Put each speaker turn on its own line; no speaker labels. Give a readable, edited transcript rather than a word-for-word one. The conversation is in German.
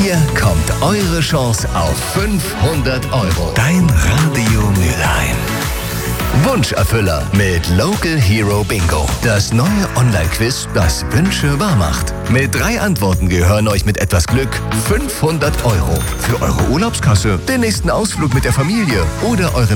Hier kommt eure Chance auf 500 €.
Dein Radio Mülheim.
Wunscherfüller mit Local Hero Bingo. Das neue Online-Quiz, das Wünsche wahr macht. Mit 3 Antworten gehören euch mit etwas Glück 500 € für eure Urlaubskasse, den nächsten Ausflug mit der Familie oder euren